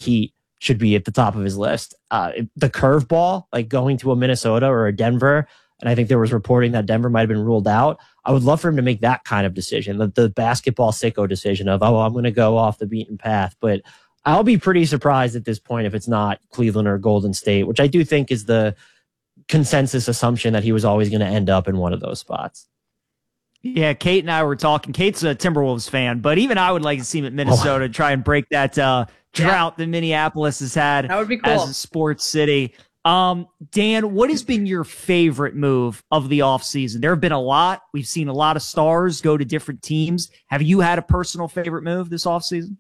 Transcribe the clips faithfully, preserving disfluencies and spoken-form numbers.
Heat should be at the top of his list. Uh, the curveball, like going to a Minnesota or a Denver, and I think there was reporting that Denver might have been ruled out. I would love for him to make that kind of decision, the, the basketball sicko decision of, oh, I'm going to go off the beaten path. But I'll be pretty surprised at this point if it's not Cleveland or Golden State, which I do think is the consensus assumption that he was always going to end up in one of those spots. Yeah, Kate and I were talking. Kate's a Timberwolves fan, but even I would like to see him at Minnesota oh. try and break that uh, drought yeah. that Minneapolis has had that would be cool. as a sports city. Um, Dan, what has been your favorite move of the offseason? There have been a lot. We've seen a lot of stars go to different teams. Have you had a personal favorite move this offseason?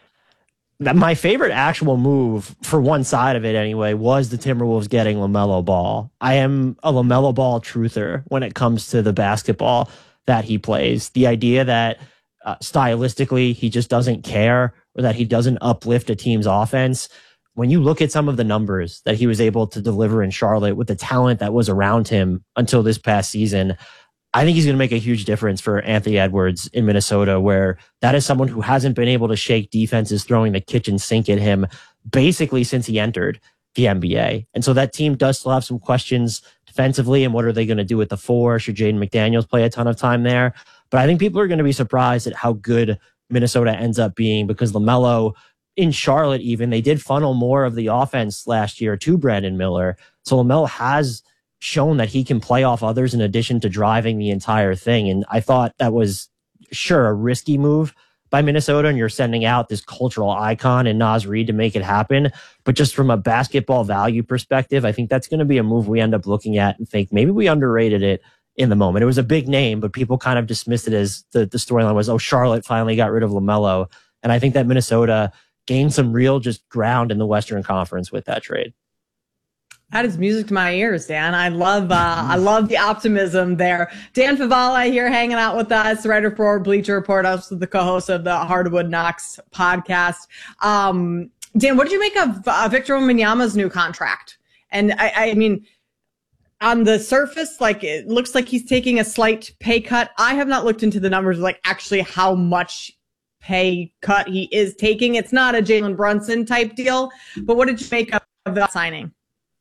My favorite actual move, for one side of it anyway, was the Timberwolves getting LaMelo Ball. I am a LaMelo Ball truther when it comes to the basketball that he plays. The idea that uh, stylistically he just doesn't care, or that he doesn't uplift a team's offense. When you look at some of the numbers that he was able to deliver in Charlotte with the talent that was around him until this past season, I think he's going to make a huge difference for Anthony Edwards in Minnesota, where that is someone who hasn't been able to shake defenses throwing the kitchen sink at him basically since he entered the N B A. And so that team does still have some questions defensively, and what are they going to do with the four? Should Jaden McDaniels play a ton of time there? But I think people are going to be surprised at how good Minnesota ends up being, because LaMelo in Charlotte, even, they did funnel more of the offense last year to Brandon Miller. So LaMelo has shown that he can play off others in addition to driving the entire thing. And I thought that was, sure, a risky move by Minnesota, and you're sending out this cultural icon in Naz Reid to make it happen. But just from a basketball value perspective, I think that's going to be a move we end up looking at and think maybe we underrated it in the moment. It was a big name, but people kind of dismissed it as the, the storyline was, oh, Charlotte finally got rid of LaMelo. And I think that Minnesota gained some real just ground in the Western Conference with that trade. That is music to my ears, Dan. I love, uh, I love the optimism there. Dan Favala here hanging out with us, writer for Bleacher Report, also the co-host of the Hardwood Knocks podcast. Um, Dan, what did you make of uh, Victor Wembanyama's new contract? And I, I mean, on the surface, like, it looks like he's taking a slight pay cut. I have not looked into the numbers, like actually how much pay cut he is taking. It's not a Jalen Brunson type deal, but what did you make of, of that signing?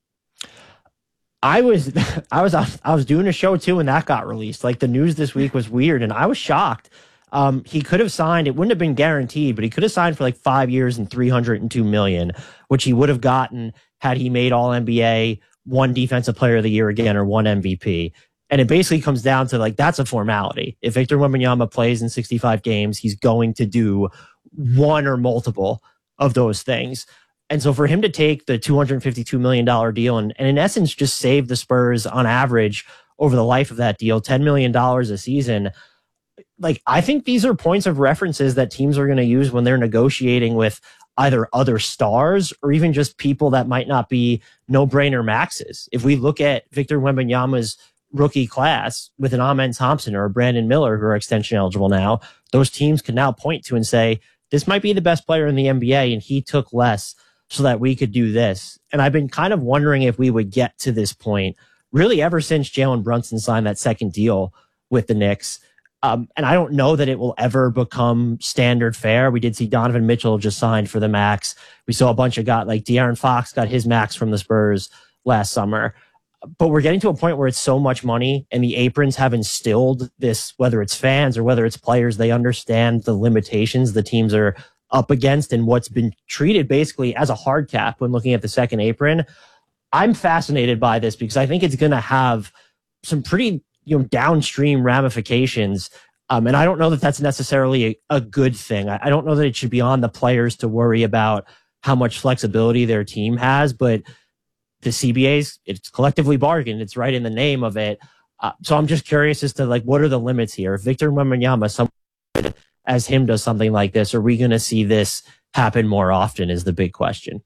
I was, I was, I was doing a show too when that got released. Like, the news this week was weird, and I was shocked. Um, he could have signed, it wouldn't have been guaranteed, but he could have signed for like five years and three hundred two million, which he would have gotten had he made all N B A, one defensive player of the year again, or one M V P. And it basically comes down to, like, that's a formality. If Victor Wembanyama plays in sixty-five games, he's going to do one or multiple of those things. And so for him to take the two hundred fifty-two million dollars deal and, and in essence just save the Spurs on average over the life of that deal, ten million dollars a season, like, I think these are points of references that teams are going to use when they're negotiating with either other stars or even just people that might not be no-brainer maxes. If we look at Victor Wembanyama's rookie class with an Amen Thompson or a Brandon Miller who are extension eligible now, those teams can now point to and say, this might be the best player in the N B A and he took less so that we could do this. And I've been kind of wondering if we would get to this point really ever since Jalen Brunson signed that second deal with the Knicks. Um, and I don't know that it will ever become standard fare. We did see Donovan Mitchell just signed for the max. We saw a bunch of guys like De'Aaron Fox got his max from the Spurs last summer. But we're getting to a point where it's so much money, and the aprons have instilled this, whether it's fans or whether it's players, they understand the limitations the teams are up against and what's been treated basically as a hard cap when looking at the second apron. I'm fascinated by this because I think it's going to have some pretty, you know, downstream ramifications. Um, and I don't know that that's necessarily a, a good thing. I, I don't know that it should be on the players to worry about how much flexibility their team has, but the C B A's, it's collectively bargained. It's right in the name of it. Uh, so I'm just curious as to, like, what are the limits here? If Victor Wembanyama, someone as him, does something like this, are we going to see this happen more often is the big question.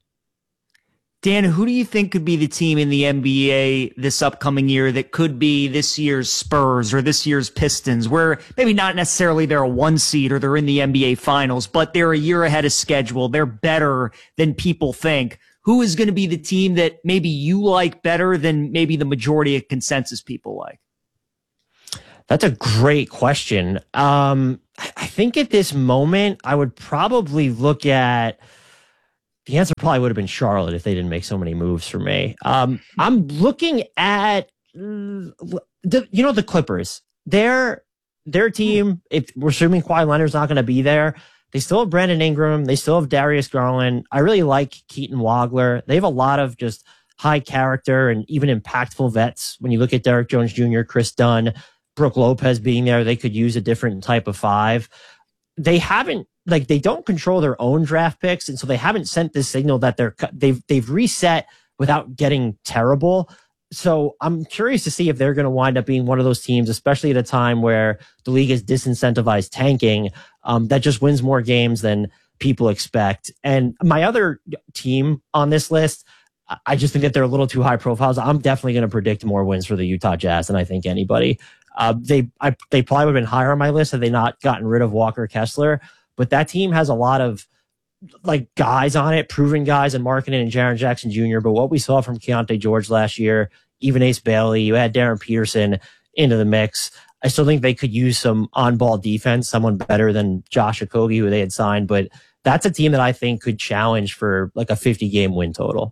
Dan, who do you think could be the team in the N B A this upcoming year that could be this year's Spurs or this year's Pistons, where maybe not necessarily they're a one seed or they're in the N B A finals, but they're a year ahead of schedule. They're better than people think. Who is going to be the team that maybe you like better than maybe the majority of consensus people like? That's a great question. Um, I think at this moment, I would probably look at the answer probably would have been Charlotte if they didn't make so many moves for me. Um, I'm looking at, the, you know, the Clippers. Their, their team, if we're assuming Kawhi Leonard's not going to be there, they still have Brandon Ingram. They still have Darius Garland. I really like Keaton Wagler. They have a lot of just high character and even impactful vets. When you look at Derek Jones Junior, Chris Dunn, Brooke Lopez being there, they could use a different type of five. They haven't, like, they don't control their own draft picks, and so they haven't sent this signal that they're they've they've reset without getting terrible. So I'm curious to see if they're going to wind up being one of those teams, especially at a time where the league is disincentivized tanking, um, that just wins more games than people expect. And my other team on this list, I just think that they're a little too high profiles. I'm definitely going to predict more wins for the Utah Jazz than I think anybody. Uh, they I, they probably would have been higher on my list had they not gotten rid of Walker Kessler. But that team has a lot of like guys on it, proven guys in Markkanen and Jaren Jackson Junior But what we saw from Keontae George last year, even Ace Bailey, you add Darren Peterson into the mix. I still think they could use some on-ball defense, someone better than Josh Okogie, who they had signed. But that's a team that I think could challenge for like a fifty-game win total.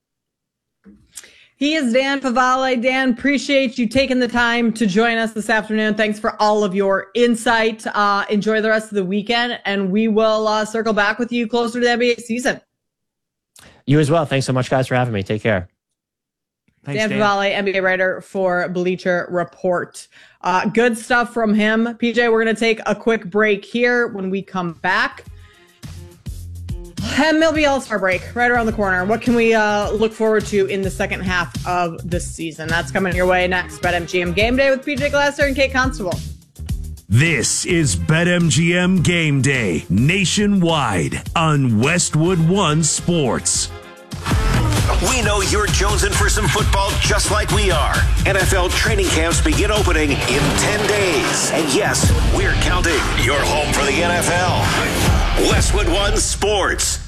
He is Dan Favale. Dan, appreciate you taking the time to join us this afternoon. Thanks for all of your insight. Uh, enjoy the rest of the weekend, and we will uh, circle back with you closer to the N B A season. You as well. Thanks so much, guys, for having me. Take care. Thanks, Dan Favale, N B A writer for Bleacher Report. Uh, good stuff from him. P J, we're going to take a quick break here. When we come back, M L B All-Star break right around the corner. What can we uh, look forward to in the second half of this season? That's coming your way next. BetMGM Game Day with P J Glasser and Kate Constable. This is BetMGM Game Day nationwide on Westwood One Sports. We know you're jonesing for some football just like we are. N F L training camps begin opening in ten days. And yes, we're counting. You're home for the N F L. Westwood One Sports.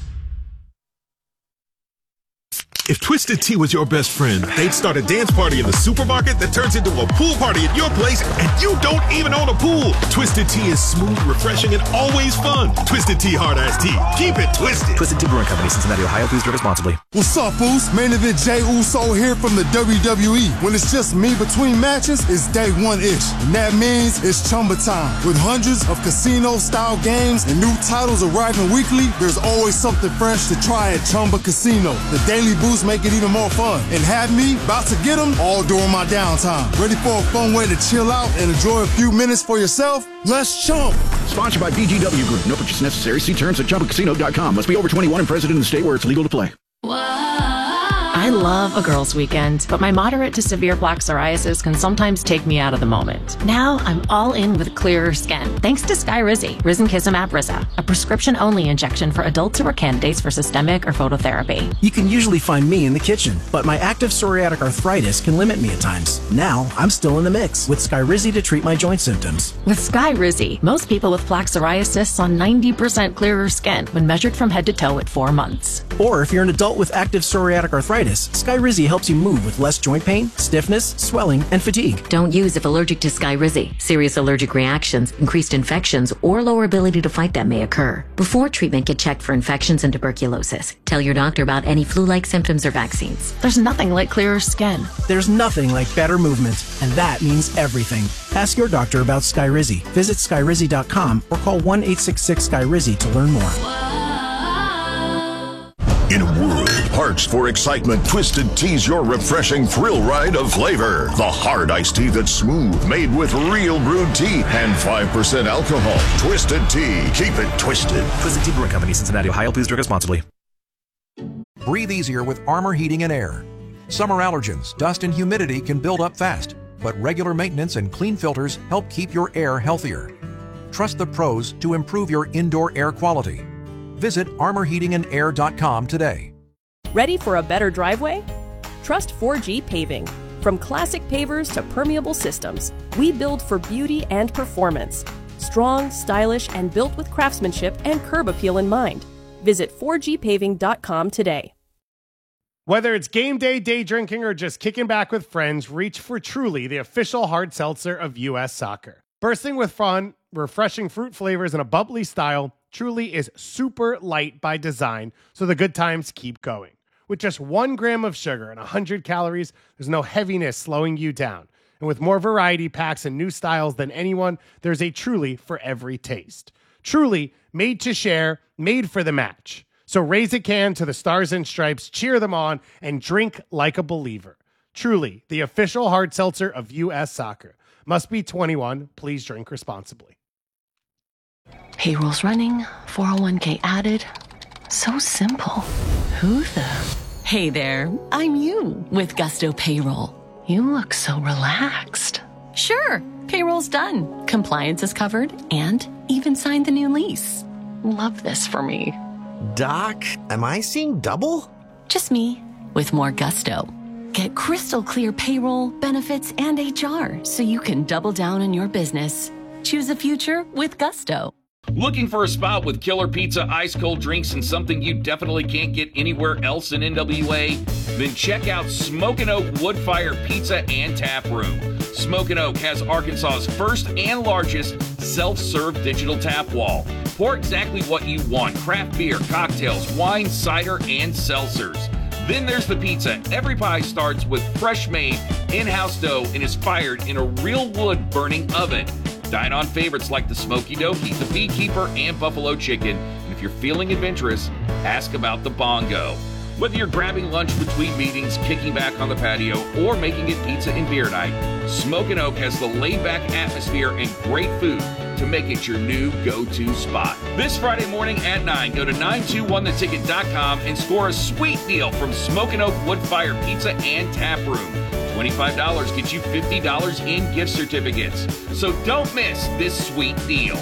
If Twisted Tea was your best friend, they'd start a dance party in the supermarket that turns into a pool party at your place, and you don't even own a pool. Twisted Tea is smooth, refreshing, and always fun. Twisted Tea Hard Iced Tea. Keep it twisted. Twisted Tea Brewing Company, Cincinnati, Ohio. Please drink responsibly. What's up, Boost? Main event Jey Uso here from the W W E. When it's just me between matches, it's day one-ish. And that means it's Chumba time. With hundreds of casino-style games and new titles arriving weekly, there's always something fresh to try at Chumba Casino. The Daily Boost make it even more fun. And have me about to get them all during my downtime. Ready for a fun way to chill out and enjoy a few minutes for yourself? Let's chump. Sponsored by B G W Group. No purchase necessary. See terms at chumba casino dot com. Must be over twenty-one and present in the state where it's legal to play. I love a girls' weekend, but my moderate to severe plaque psoriasis can sometimes take me out of the moment. Now I'm all in with clearer skin, thanks to Skyrizi, Risankizumab Risa, a prescription-only injection for adults who are candidates for systemic or phototherapy. You can usually find me in the kitchen, but my active psoriatic arthritis can limit me at times. Now I'm still in the mix with Skyrizi to treat my joint symptoms. With Skyrizi, most people with plaque psoriasis saw ninety percent clearer skin when measured from head to toe at four months. Or if you're an adult with active psoriatic arthritis, Skyrizi helps you move with less joint pain, stiffness, swelling, and fatigue. Don't use if allergic to Skyrizi. Serious allergic reactions, increased infections, or lower ability to fight them may occur. Before treatment, get checked for infections and tuberculosis. Tell your doctor about any flu-like symptoms or vaccines. There's nothing like clearer skin. There's nothing like better movement, and that means everything. Ask your doctor about Skyrizi. Visit Skyrizi dot com or call one eight six six Skyrizi to learn more. In a world parched for excitement, Twisted Tea's your refreshing thrill ride of flavor. The hard iced tea that's smooth, made with real brewed tea and five percent alcohol. Twisted Tea. Keep it twisted. Twisted Tea Brewing Company, Cincinnati, Ohio. Please drink responsibly. Breathe easier with Armor Heating and Air. Summer allergens, dust, and humidity can build up fast, but regular maintenance and clean filters help keep your air healthier. Trust the pros to improve your indoor air quality. Visit armor heating and air dot com today. Ready for a better driveway? Trust four G Paving. From classic pavers to permeable systems, we build for beauty and performance. Strong, stylish, and built with craftsmanship and curb appeal in mind. Visit four G paving dot com today. Whether it's game day, day drinking, or just kicking back with friends, reach for Truly, the official hard seltzer of U S Soccer. Bursting with fun, refreshing fruit flavors, and a bubbly style, Truly is super light by design, so the good times keep going. With just one gram of sugar and one hundred calories, there's no heaviness slowing you down. And with more variety packs and new styles than anyone, there's a Truly for every taste. Truly, made to share, made for the match. So raise a can to the Stars and Stripes, cheer them on, and drink like a believer. Truly, the official hard seltzer of U S Soccer. Must be twenty-one. Please drink responsibly. Payroll's running, four oh one k added. So simple. Who the? Hey there, I'm you with Gusto Payroll. You look so relaxed. Sure, payroll's done. Compliance is covered and even signed the new lease. Love this for me. Doc, am I seeing double? Just me with more gusto. Get crystal clear payroll, benefits, and H R so you can double down on your business. Choose a future with Gusto. Looking for a spot with killer pizza, ice cold drinks, and something you definitely can't get anywhere else in N W A? Then check out Smokin' Oak Wood Fire Pizza and Tap Room. Smokin' Oak has Arkansas's first and largest self-serve digital tap wall. Pour exactly what you want: craft beer, cocktails, wine, cider, and seltzers. Then there's the pizza. Every pie starts with fresh-made, in-house dough and is fired in a real wood-burning oven. Dine on favorites like the Smoky Dokie, the Beekeeper, and Buffalo Chicken. And if you're feeling adventurous, ask about the Bongo. Whether you're grabbing lunch between meetings, kicking back on the patio, or making it pizza and beer night, Smokin' Oak has the laid-back atmosphere and great food to make it your new go-to spot. This Friday morning at nine, go to nine two one the ticket dot com and score a sweet deal from Smokin' Oak Wood Fire Pizza and Tap Room. twenty-five dollars gets you fifty dollars in gift certificates. So don't miss this sweet deal.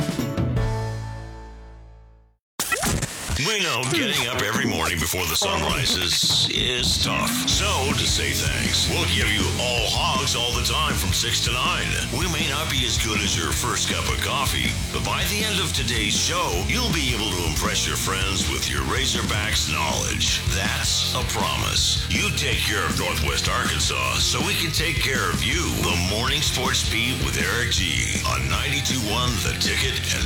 We know getting up every morning before the sun rises is tough. So, to say thanks, we'll give you all hogs all the time from six to nine. We may not be as good as your first cup of coffee, but by the end of today's show, you'll be able to impress your friends with your Razorbacks knowledge. That's a promise. You take care of Northwest Arkansas so we can take care of you. The Morning Sports Beat with Eric G on ninety-two point one The Ticket and